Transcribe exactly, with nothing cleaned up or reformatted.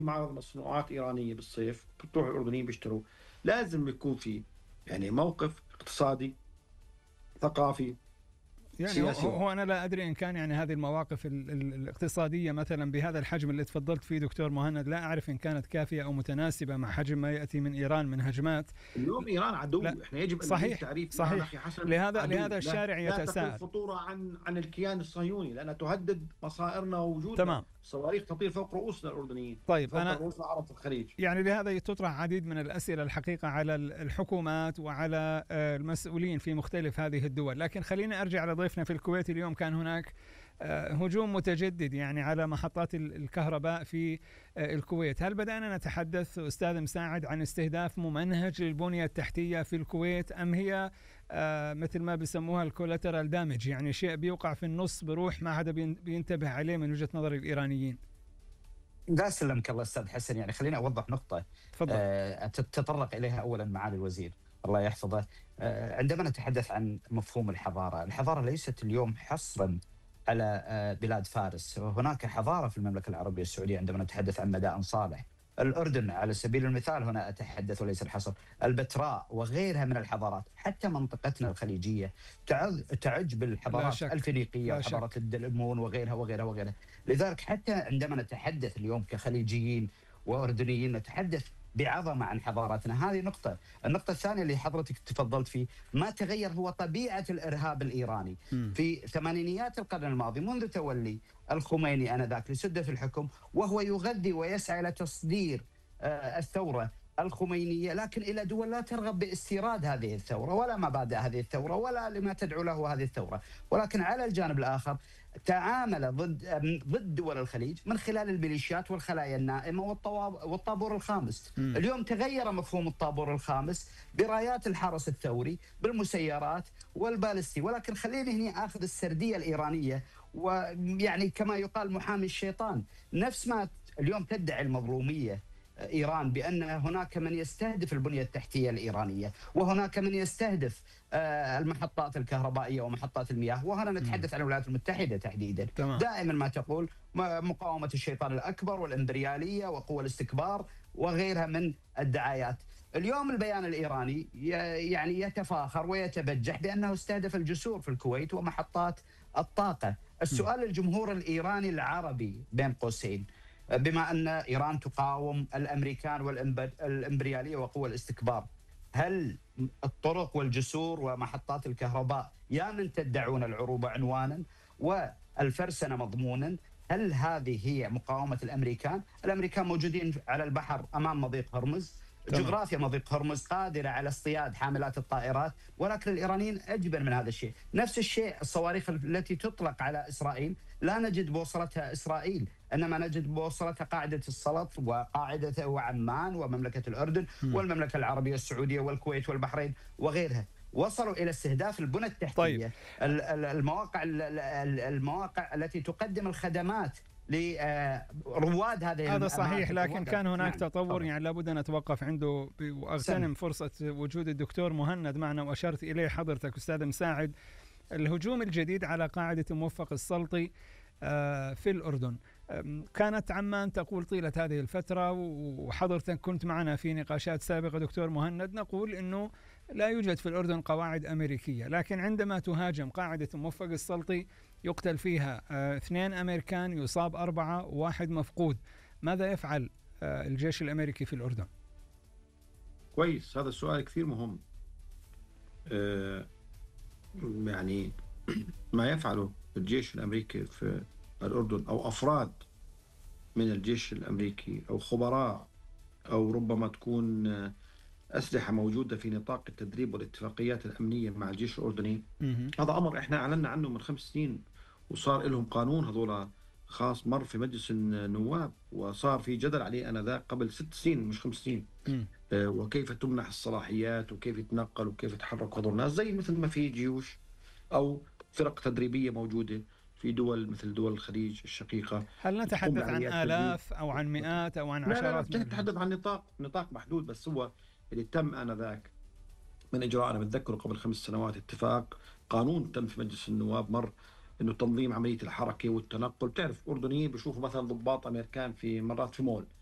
معرض مصنوعات إيرانية بالصيف، بتروح الأردنيين بيشتروا. لازم يكون في يعني موقف اقتصادي، ثقافي، يعني هو سياسي هو واضح. هو أنا لا أدري إن كان يعني هذه المواقف ال- ال- الاقتصادية مثلا بهذا الحجم اللي تفضلت فيه دكتور مهند، لا أعرف إن كانت كافية أو متناسبة مع حجم ما يأتي من إيران من هجمات. اليوم إيران لا، عدو، إحنا يجب أن نعيد صحيح تعريف إيران صحيح. أخي حسن لهذا عدو. لهذا لا الشارع لا تقل يتساءل. خطورة عن عن الكيان الصهيوني، لأنها تهدد مصائرنا ووجودنا. تمام. صواريخ تطير فوق رؤوسنا الأردنيين، طيب فوق أنا رؤوس العرب في الخليج. يعني لهذا تطرح عديد من الأسئلة الحقيقة على الحكومات وعلى آه، المسؤولين في مختلف هذه الدول، لكن خليني أرجع لضيفنا في الكويت. اليوم كان هناك آه، هجوم متجدد يعني على محطات ال- الكهرباء في آه، الكويت. هل بدأنا نتحدث أستاذ مساعد عن استهداف ممنهج للبنية التحتية في الكويت، أم هي آه، مثل ما بيسموها الكولاترال دامج، يعني شيء بيوقع في النص بروح ما حدا بين- بينتبه عليه من وجهة نظر الإيرانيين؟ لا سلمك الله استاذ حسن، يعني خليني اوضح نقطه تفضل. آه، تتطرق اليها اولا معالي الوزير الله يحفظه. آه، عندما نتحدث عن مفهوم الحضاره، الحضاره ليست اليوم حصرا على آه، بلاد فارس، هناك حضاره في المملكه العربيه السعوديه. عندما نتحدث عن مدائن صالح، الاردن على سبيل المثال، هنا اتحدث وليس الحصر، البتراء وغيرها من الحضارات، حتى منطقتنا الخليجيه تعج تعج لا بالحضارات شك. الفينيقيه لا شك. وحضاره الدلمون وغيرها وغيرها وغيرها. لذلك حتى عندما نتحدث اليوم كخليجيين واردنيين نتحدث بعظمه عن حضارتنا. هذه نقطه. النقطه الثانيه اللي حضرتك تفضلت فيه، ما تغير هو طبيعه الارهاب الايراني. م. في ثمانينيات القرن الماضي منذ تولي الخميني انذاك لسده الحكم، وهو يغذي ويسعى الى تصدير آه، الثوره الخمينية، لكن إلى دول لا ترغب باستيراد هذه الثورة ولا مبادئ هذه الثورة ولا لما تدعو له هذه الثورة. ولكن على الجانب الآخر تعامل ضد ضد دول الخليج من خلال الميليشيات والخلايا النائمة والطابور الخامس. م. اليوم تغير مفهوم الطابور الخامس برايات الحرس الثوري بالمسيرات والبالستي. ولكن خليني هنا آخذ السردية الإيرانية، ويعني كما يقال محامي الشيطان، نفس ما اليوم تدعي المظلومية إيران بأن هناك من يستهدف البنية التحتية الإيرانية، وهناك من يستهدف المحطات الكهربائية ومحطات المياه، وهنا نتحدث عن الولايات المتحدة تحديدا. تمام. دائما ما تقول مقاومة الشيطان الأكبر والإمبريالية وقوى الاستكبار وغيرها من الدعايات. اليوم البيان الإيراني يعني يتفاخر ويتبجح بأنه استهدف الجسور في الكويت ومحطات الطاقة. السؤال للجمهور الإيراني العربي بين قوسين، بما أن إيران تقاوم الأمريكان والإمبريالية وقوى الاستكبار، هل الطرق والجسور ومحطات الكهرباء يا من تدعون العروبة عنوانا والفرسنة مضمونا، هل هذه هي مقاومة الأمريكان؟ الأمريكان موجودين على البحر أمام مضيق هرمز، تمام. جغرافيا مضيق هرمز قادرة على اصطياد حاملات الطائرات، ولكن الإيرانيين أجبر من هذا الشيء. نفس الشيء الصواريخ التي تطلق على إسرائيل لا نجد بوصلتها إسرائيل، إنما نجد بوصلتها قاعدة السلط وقاعدة وعمان ومملكة الأردن م. والمملكة العربية السعودية والكويت والبحرين وغيرها. وصلوا إلى استهداف البنى التحتية. طيب. المواقع المواقع التي تقدم الخدمات لرواد هذه. هذا صحيح، لكن كان هناك نعم. تطور طبعا. يعني لابد أن نتوقف عنده. وأغتنم فرصة وجود الدكتور مهند معنا، وأشرت إليه حضرتك أستاذ مساعد، الهجوم الجديد على قاعدة موفق السلطي في الأردن. كانت عمان تقول طيلة هذه الفترة، وحضرتك كنت معنا في نقاشات سابقة دكتور مهند، نقول أنه لا يوجد في الأردن قواعد أمريكية، لكن عندما تهاجم قاعدة موفق السلطي يقتل فيها اثنين أمريكان، يصاب أربعة، وواحد مفقود. ماذا يفعل الجيش الأمريكي في الأردن؟ كويس، هذا السؤال كثير مهم. أه يعني ما يفعله الجيش الأمريكي في الأردن أو أفراد من الجيش الأمريكي أو خبراء أو ربما تكون أسلحة موجودة في نطاق التدريب والاتفاقيات الأمنية مع الجيش الأردني، هذا أمر إحنا أعلنا عنه من خمس سنين، وصار لهم قانون هذولا خاص مر في مجلس النواب، وصار في جدل عليه آنذاك قبل ست سنين مش خمس سنين. آه وكيف تمنح الصلاحيات وكيف يتنقل وكيف يتحرك هذول الناس، زي مثل ما في جيوش أو فرق تدريبية موجودة في دول مثل دول الخليج الشقيقة. هل نتحدث عن آلاف أو عن مئات أو عن عشرات؟ لا لا نتحدث عن نطاق نطاق محدود، بس هو اللي تم آنذاك من إجراء، أنا بتذكره قبل خمس سنوات، اتفاق قانون تم في مجلس النواب مر إنه تنظيم عملية الحركة والتنقل. تعرف أردنيين بيشوفوا مثلا ضباط أمريكان في مرات في مول